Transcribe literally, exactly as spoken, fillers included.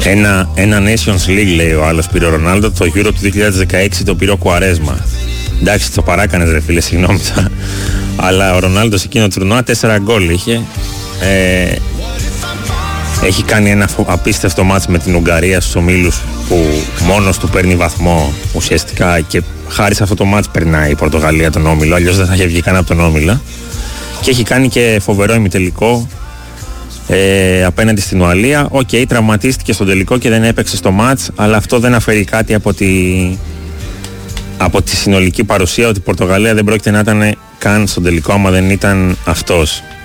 Ένα, ένα Nations League, λέει ο άλλος, πήρε ο Ρονάλντο. Το Euro του δύο χιλιάδες δεκαέξι το πήρε ο Κουαρέσμα. Εντάξει, το παράκανες, ρε φίλε, συγγνώμη. Αλλά ο Ρονάλντο σε εκείνο το τουρνουά τέσσερα γκολ είχε. Ε, έχει κάνει ένα απίστευτο μάτς με την Ουγγαρία στους ομίλους, που μόνος του παίρνει βαθμό ουσιαστικά, και χάρη σε αυτό το μάτς περνάει η Πορτογαλία τον όμιλο, αλλιώς δεν θα είχε βγει καν από τον όμιλο. Και έχει κάνει και φοβερό ημιτελικό ε, απέναντι στην Ουαλία. Οκ, okay, τραυματίστηκε στον τελικό και δεν έπαιξε στο μάτς, αλλά αυτό δεν αφαιρεί κάτι από τη, από τη συνολική παρουσία, ότι η Πορτογαλία δεν πρόκειται να ήταν καν στον τελικό άμα δεν ήταν αυτός.